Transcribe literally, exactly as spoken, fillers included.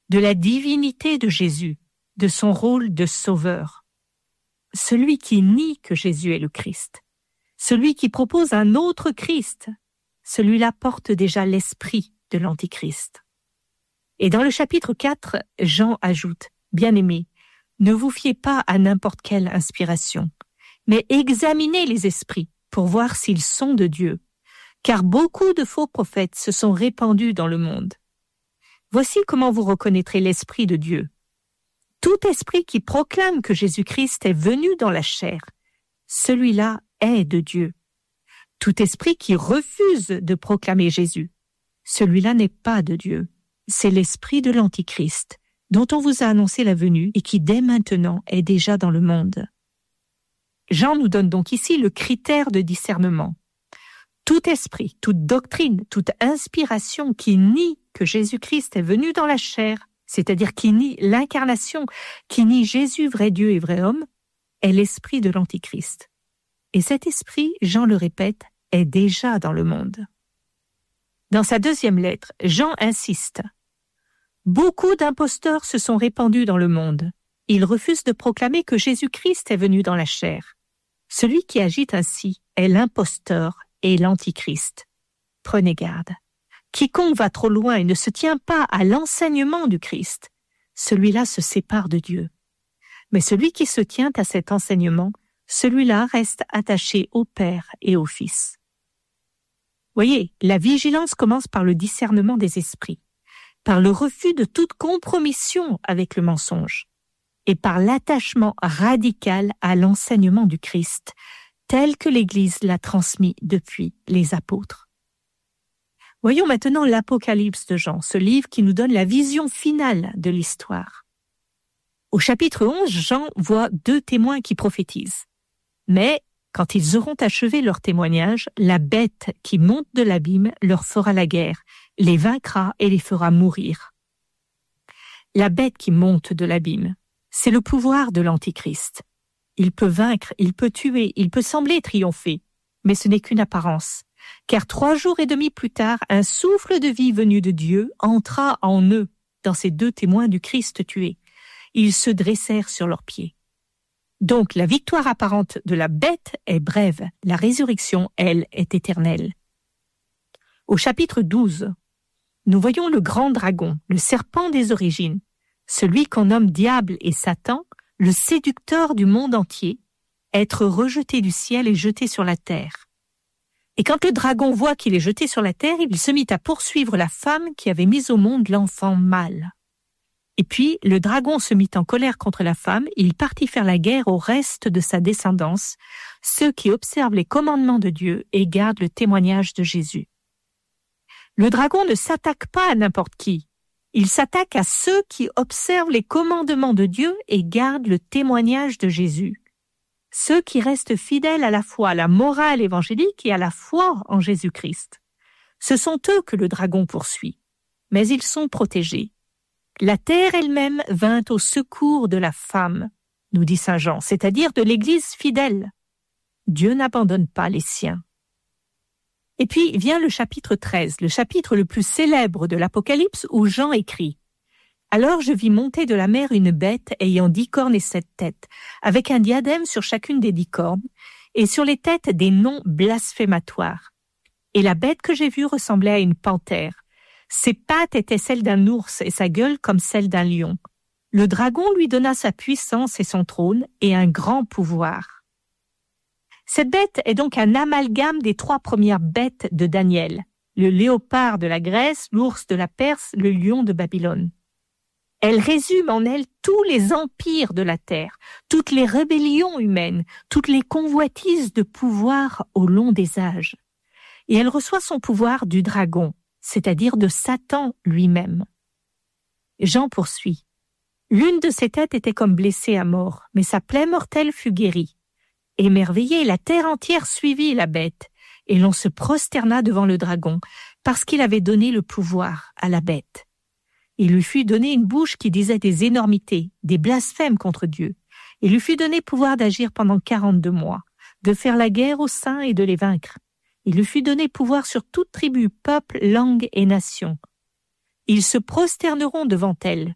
de la divinité de Jésus, de son rôle de sauveur. Celui qui nie que Jésus est le Christ, celui qui propose un autre Christ, celui-là porte déjà l'esprit de l'Antichrist. Et dans le chapitre quatre, Jean ajoute, « Bien-aimés, ne vous fiez pas à n'importe quelle inspiration, mais examinez les esprits pour voir s'ils sont de Dieu, car beaucoup de faux prophètes se sont répandus dans le monde. Voici comment vous reconnaîtrez l'esprit de Dieu. Tout esprit qui proclame que Jésus-Christ est venu dans la chair, celui-là est de Dieu. Tout esprit qui refuse de proclamer Jésus, celui-là n'est pas de Dieu. C'est l'esprit de l'Antichrist, dont on vous a annoncé la venue et qui dès maintenant est déjà dans le monde. » Jean nous donne donc ici le critère de discernement. Tout esprit, toute doctrine, toute inspiration qui nie que Jésus-Christ est venu dans la chair, c'est-à-dire qui nie l'incarnation, qui nie Jésus, vrai Dieu et vrai homme, est l'esprit de l'Antichrist. Et cet esprit, Jean le répète, est déjà dans le monde. Dans sa deuxième lettre, Jean insiste. Beaucoup d'imposteurs se sont répandus dans le monde. Ils refusent de proclamer que Jésus-Christ est venu dans la chair. Celui qui agite ainsi est l'imposteur et l'Antichrist. Prenez garde. Quiconque va trop loin et ne se tient pas à l'enseignement du Christ, celui-là se sépare de Dieu. Mais celui qui se tient à cet enseignement, celui-là reste attaché au Père et au Fils. Voyez, la vigilance commence par le discernement des esprits, par le refus de toute compromission avec le mensonge, et par l'attachement radical à l'enseignement du Christ, tel que l'Église l'a transmis depuis les apôtres. Voyons maintenant l'Apocalypse de Jean, ce livre qui nous donne la vision finale de l'histoire. Au chapitre onze, Jean voit deux témoins qui prophétisent. Mais, quand ils auront achevé leur témoignage, la bête qui monte de l'abîme leur fera la guerre, les vaincra et les fera mourir. La bête qui monte de l'abîme, c'est le pouvoir de l'Antichrist. Il peut vaincre, il peut tuer, il peut sembler triompher, mais ce n'est qu'une apparence. Car trois jours et demi plus tard, un souffle de vie venu de Dieu entra en eux, dans ces deux témoins du Christ tué. Ils se dressèrent sur leurs pieds. Donc la victoire apparente de la bête est brève, la résurrection, elle, est éternelle. Au chapitre douze, nous voyons le grand dragon, le serpent des origines, celui qu'on nomme diable et Satan, le séducteur du monde entier, être rejeté du ciel et jeté sur la terre. Et quand le dragon voit qu'il est jeté sur la terre, il se mit à poursuivre la femme qui avait mis au monde l'enfant mâle. Et puis, le dragon se mit en colère contre la femme, et il partit faire la guerre au reste de sa descendance, ceux qui observent les commandements de Dieu et gardent le témoignage de Jésus. Le dragon ne s'attaque pas à n'importe qui. Il s'attaque à ceux qui observent les commandements de Dieu et gardent le témoignage de Jésus. Ceux qui restent fidèles à la fois à la morale évangélique et à la foi en Jésus-Christ. Ce sont eux que le dragon poursuit, mais ils sont protégés. La terre elle-même vint au secours de la femme, nous dit saint Jean, c'est-à-dire de l'Église fidèle. Dieu n'abandonne pas les siens. Et puis vient le chapitre treize, le chapitre le plus célèbre de l'Apocalypse où Jean écrit « Alors je vis monter de la mer une bête ayant dix cornes et sept têtes, avec un diadème sur chacune des dix cornes, et sur les têtes des noms blasphématoires. Et la bête que j'ai vue ressemblait à une panthère. Ses pattes étaient celles d'un ours et sa gueule comme celle d'un lion. Le dragon lui donna sa puissance et son trône et un grand pouvoir. » Cette bête est donc un amalgame des trois premières bêtes de Daniel, le léopard de la Grèce, l'ours de la Perse, le lion de Babylone. Elle résume en elle tous les empires de la terre, toutes les rébellions humaines, toutes les convoitises de pouvoir au long des âges. Et elle reçoit son pouvoir du dragon, c'est-à-dire de Satan lui-même. Jean poursuit. L'une de ses têtes était comme blessée à mort, mais sa plaie mortelle fut guérie. Émerveillée, la terre entière suivit la bête, et l'on se prosterna devant le dragon, parce qu'il avait donné le pouvoir à la bête. Il lui fut donné une bouche qui disait des énormités, des blasphèmes contre Dieu. Il lui fut donné pouvoir d'agir pendant quarante-deux mois, de faire la guerre aux saints et de les vaincre. Il lui fut donné pouvoir sur toute tribu, peuple, langue et nation. Ils se prosterneront devant elle,